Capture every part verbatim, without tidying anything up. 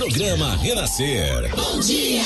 Programa Renascer. Bom dia.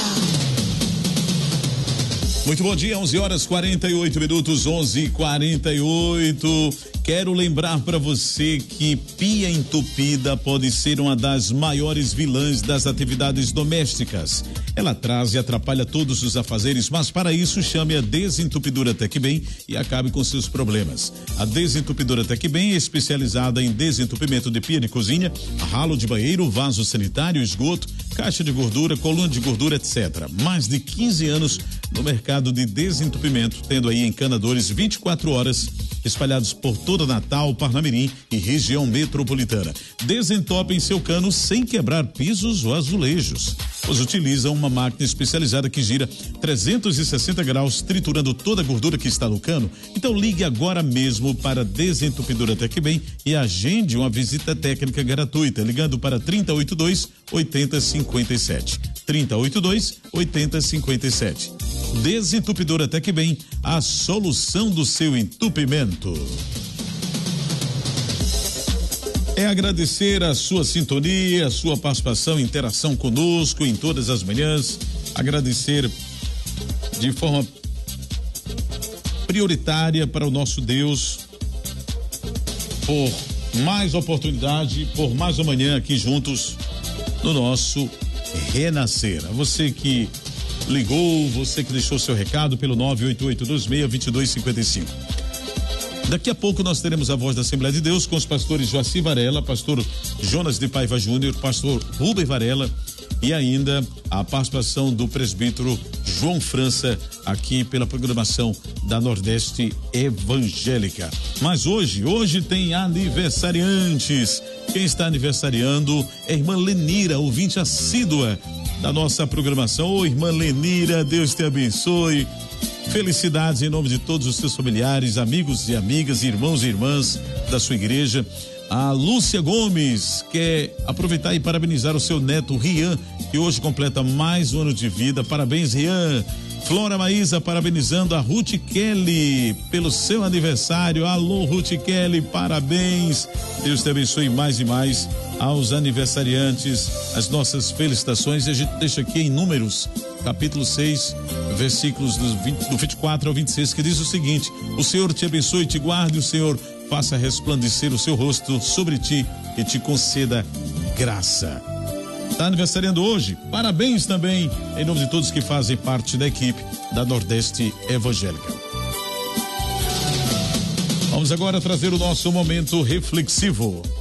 Muito bom dia, onze horas quarenta e oito minutos, onze e quarenta e oito. Quero lembrar para você que pia entupida pode ser uma das maiores vilãs das atividades domésticas. Ela traz e atrapalha todos os afazeres, mas para isso chame a Desentupidora Tecbem e acabe com seus problemas. A Desentupidora Tecbem é especializada em desentupimento de pia de cozinha, ralo de banheiro, vaso sanitário, esgoto, caixa de gordura, coluna de gordura, etcétera. Mais de quinze anos no mercado de desentupimento, tendo aí encanadores vinte e quatro horas espalhados por toda Natal, Parnamirim e região metropolitana. Desentopem seu cano sem quebrar pisos ou azulejos, pois utilizam uma máquina especializada que gira trezentos e sessenta graus, triturando toda a gordura que está no cano. Então ligue agora mesmo para a Desentupidora Tecbem e agende uma visita técnica gratuita, ligando para trinta e oito dois, oitenta, cinquenta e sete. trinta e oito dois, oitenta, cinquenta e sete. Desentupidora Tecbem, a solução do seu entupimento. É agradecer a sua sintonia, a sua participação, interação conosco em todas as manhãs. Agradecer de forma prioritária para o nosso Deus por mais oportunidade, por mais uma manhã aqui juntos no nosso Renascer. A você que ligou, você que deixou seu recado pelo nove oito oito dois seis, dois dois cinco cinco. Daqui a pouco nós teremos a voz da Assembleia de Deus com os pastores Joaci Varela, pastor Jonas de Paiva Júnior, pastor Rubem Varela e ainda a participação do presbítero João França aqui pela programação da Nordeste Evangélica. Mas hoje, hoje tem aniversariantes. Quem está aniversariando é a irmã Lenira, ouvinte assídua da nossa programação. Ô, irmã Lenira, Deus te abençoe. Felicidades em nome de todos os seus familiares, amigos e amigas, irmãos e irmãs da sua igreja. A Lúcia Gomes quer aproveitar e parabenizar o seu neto Rian, que hoje completa mais um ano de vida. Parabéns, Rian. Flora Maísa parabenizando a Ruth Kelly pelo seu aniversário. Alô, Ruth Kelly, parabéns. Deus te abençoe mais e mais aos aniversariantes. As nossas felicitações, e a gente deixa aqui em Números, capítulo seis, versículos do, vinte, do vinte e quatro ao vinte e seis, que diz o seguinte: o Senhor te abençoe e te guarde, o Senhor faça resplandecer o seu rosto sobre ti e te conceda graça. Está aniversariando hoje? Parabéns também em nome de todos que fazem parte da equipe da Nordeste Evangélica. Vamos agora trazer o nosso momento reflexivo.